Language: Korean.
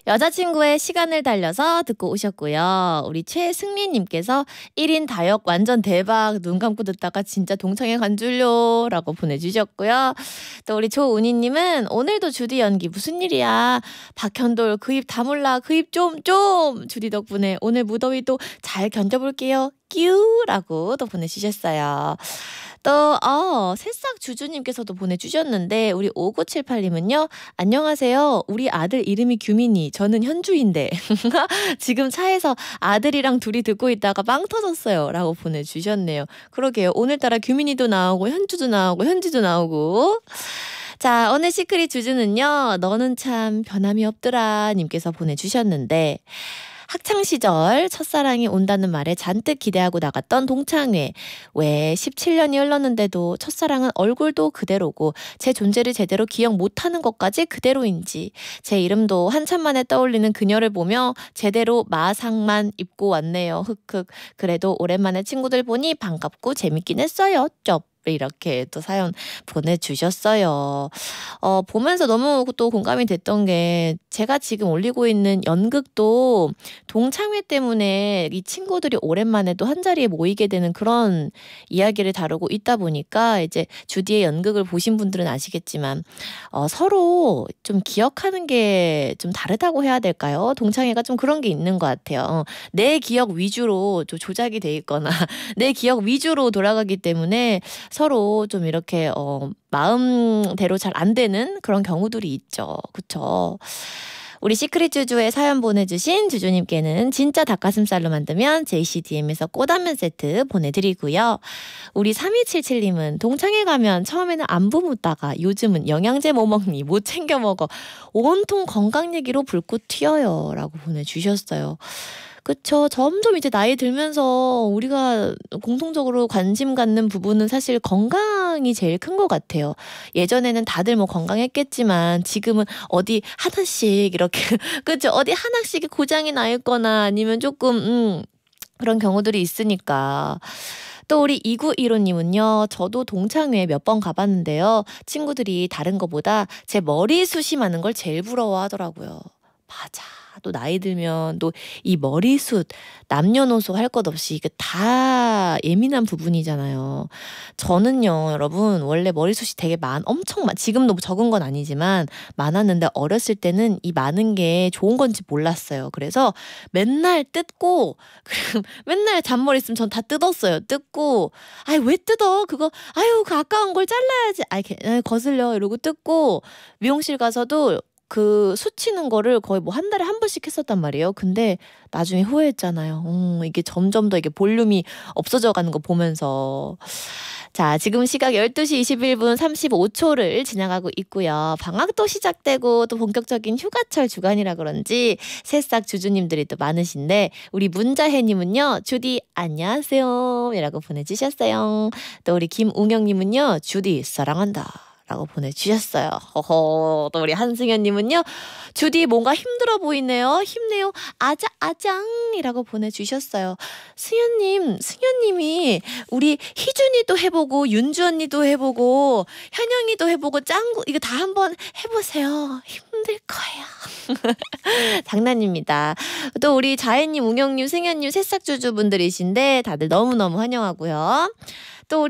여자친구의 시간을 달려서 듣고 오셨고요. 우리 최승민님께서 1인 다역 완전 대박. 눈 감고 듣다가 진짜 동창회 간 줄요 라고 보내주셨고요. 또 우리 조은희님은 오늘도 주디 연기 무슨 일이야. 박현돌 그 입 다물라 그 입 좀 주디 덕분에 오늘 무더위도 잘 견뎌볼게요. 끼우라고 또 보내주셨어요. 또 새싹 주주님께서도 보내주셨는데 우리 5978님은요. 안녕하세요. 우리 아들 이름이 규민이. 저는 현주인데 지금 차에서 아들이랑 둘이 듣고 있다가 빵 터졌어요. 라고 보내주셨네요. 그러게요. 오늘따라 규민이도 나오고 현주도 나오고 현지도 나오고. 자, 오늘 시크릿 주주는요. 너는 참 변함이 없더라 님께서 보내주셨는데 학창시절 첫사랑이 온다는 말에 잔뜩 기대하고 나갔던 동창회. 왜 17년이 흘렀는데도 첫사랑은 얼굴도 그대로고 제 존재를 제대로 기억 못하는 것까지 그대로인지 제 이름도 한참 만에 떠올리는 그녀를 보며 제대로 마상만 입고 왔네요. 흑흑. 그래도 오랜만에 친구들 보니 반갑고 재밌긴 했어요. 쩝. 이렇게 또 사연 보내주셨어요. 보면서 너무 또 공감이 됐던 게 제가 지금 올리고 있는 연극도 동창회 때문에 이 친구들이 오랜만에 또 한자리에 모이게 되는 그런 이야기를 다루고 있다 보니까 이제 주디의 연극을 보신 분들은 아시겠지만 서로 좀 기억하는 게 좀 다르다고 해야 될까요? 동창회가 좀 그런 게 있는 것 같아요. 내 기억 위주로 좀 조작이 돼 있거나 내 기억 위주로 돌아가기 때문에 서로 좀 이렇게 마음대로 잘 안 되는 그런 경우들이 있죠. 그쵸? 우리 시크릿 주주에 사연 보내주신 주주님께는 진짜 닭가슴살로 만들면 JCDM에서 꼬담면 세트 보내드리고요. 우리 3277님은 동창회 가면 처음에는 안부 묻다가 요즘은 영양제 뭐 먹니 못 챙겨 먹어 온통 건강 얘기로 불꽃 튀어요 라고 보내주셨어요. 그쵸. 점점 이제 나이 들면서 우리가 공통적으로 관심 갖는 부분은 사실 건강이 제일 큰 것 같아요. 예전에는 다들 뭐 건강했겠지만 지금은 어디 하나씩 이렇게 그쵸. 어디 하나씩 고장이 나 있거나 아니면 조금 그런 경우들이 있으니까. 또 우리 2915님은요. 저도 동창회 몇 번 가봤는데요. 친구들이 다른 거보다 제 머리숱이 많은 걸 제일 부러워하더라고요. 맞아. 또 나이 들면 또 이 머리숱 남녀노소 할 것 없이 이게 다 예민한 부분이잖아요. 저는요 여러분 원래 머리숱이 되게 엄청 지금도 적은 건 아니지만 많았는데 어렸을 때는 이 많은 게 좋은 건지 몰랐어요. 그래서 맨날 뜯고 맨날 잔머리 있으면 전 다 뜯었어요. 뜯고 아이 왜 뜯어 그거 아유 그 아까운 걸 잘라야지 거슬려 이러고 뜯고 미용실 가서도 그 수치는 거를 거의 뭐 한 달에 한 번씩 했었단 말이에요. 근데 나중에 후회했잖아요. 이게 점점 더 이게 볼륨이 없어져 가는 거 보면서. 자, 지금 시각 12시 21분 35초를 지나가고 있고요. 방학도 시작되고 또 본격적인 휴가철 주간이라 그런지 새싹 주주님들이 또 많으신데 우리 문자혜님은요. 주디 안녕하세요 이라고 보내주셨어요. 또 우리 김웅영님은요. 주디 사랑한다. 라고 보내주셨어요. 또 우리 한승현님은요. 주디 뭔가 힘들어 보이네요. 힘내요. 아장이라고 보내주셨어요. 승현님이 우리 희준이도 해보고 윤주 언니도 해보고 현영이도 해보고 짱구 이거 다 한번 해보세요. 힘들 거예요. 장난입니다. 또 우리 자혜님, 웅영님, 승현님 새싹주주분들이신데 다들 너무너무 환영하고요. 또 우리